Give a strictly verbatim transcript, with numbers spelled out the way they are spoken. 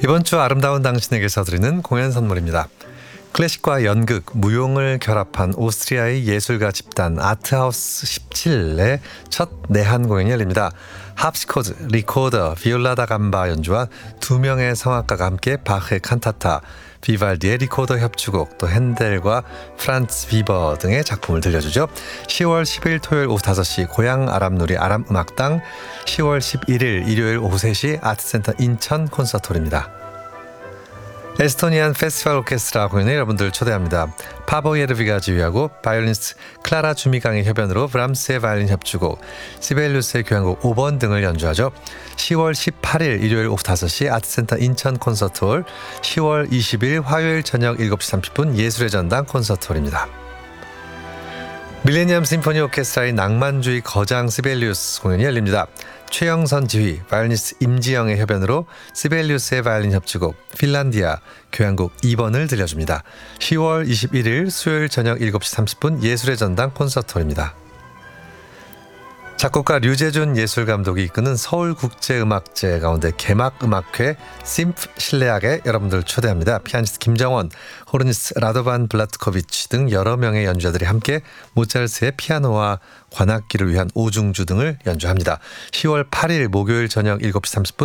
이번 주 아름다운 당신에게서 드리는 공연 선물입니다. 클래식과 연극, 무용을 결합한 오스트리아의 예술가 집단 아트하우스 십칠의 첫 내한 공연이 열립니다. 합시코드, 리코더, 비올라 다 감바 연주와 두 명의 성악가가 함께 바흐의 칸타타, 비발디의 리코더 협주곡, 또 핸델과 프란츠 비버 등의 작품을 들려주죠. 시월 십일 토요일 오후 다섯 시 고향 아람누리 아람음악당, 시월 십일일 일요일 오후 세 시 아트센터 인천 콘서트홀입니다. 에스토니안 페스티벌 오케스트라 공연에 여러분들 초대합니다. 파보 예르비가 지휘하고 바이올리니스트 클라라 주미강의 협연으로 브람스의 바이올린 협주곡, 시벨리우스의 교향곡 오 번 등을 연주하죠. 시월 십팔일 일요일 오후 다섯 시 아트센터 인천 콘서트홀, 시월 이십일 화요일 저녁 일곱 시 삼십 분 예술의 전당 콘서트홀입니다. 밀레니엄 심포니 오케스트라의 낭만주의 거장 시벨리우스 공연이 열립니다. 최영선 지휘, 바이올리니스트 임지영의 협연으로 시벨리우스의 바이올린 협주곡 핀란디아 교향곡 이 번을 들려줍니다. 시월 이십일일 수요일 저녁 일곱 시 삼십 분 예술의 전당 콘서트홀입니다. 작곡가 류재준 예술감독이 이끄는 서울국제음악제 가운데 개막음악회 심프 실내악에 여러분들 초대합니다. 피아니스트 김정원, 호르니스트 라도반 블라트코비치 등 여러 명의 연주자들이 함께 모차르트의 피아노와 관악기를 위한 오중주 등을 연주합니다. 시월 팔일 목요일 저녁 일곱 시 삼십 분